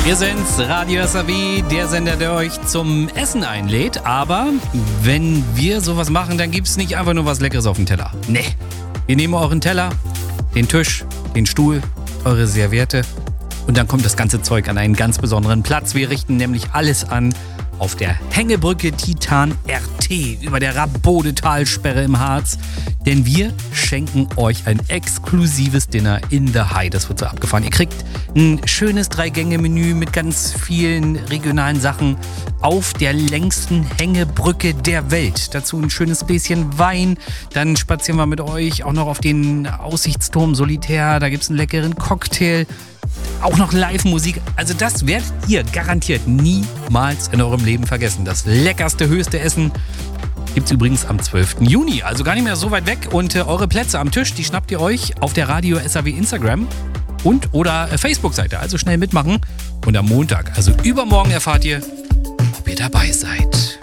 Wir sind's, Radio SAW, der Sender, der euch zum Essen einlädt. Aber wenn wir sowas machen, dann gibt's nicht einfach nur was Leckeres auf dem Teller. Nee, wir nehmen euren Teller, den Tisch, den Stuhl, eure Serviette und dann kommt das ganze Zeug an einen ganz besonderen Platz. Wir richten nämlich alles an auf der Hängebrücke Titan RT über der Rabode-Talsperre im Harz. Denn wir schenken euch ein exklusives Dinner in the High. Das wird so abgefahren. Ihr kriegt ein schönes 3-Gänge-Menü mit ganz vielen regionalen Sachen auf der längsten Hängebrücke der Welt. Dazu ein schönes Gläschen Wein. Dann spazieren wir mit euch auch noch auf den Aussichtsturm Solitär. Da gibt es einen leckeren Cocktail. Auch noch Live-Musik. Also das werdet ihr garantiert niemals in eurem Leben vergessen. Das leckerste, höchste Essen gibt's übrigens am 12. Juni. Also gar nicht mehr so weit weg. Und eure Plätze am Tisch, die schnappt ihr euch auf der Radio SAW Instagram und oder Facebook-Seite. Also schnell mitmachen. Und am Montag, also übermorgen, erfahrt ihr, ob ihr dabei seid.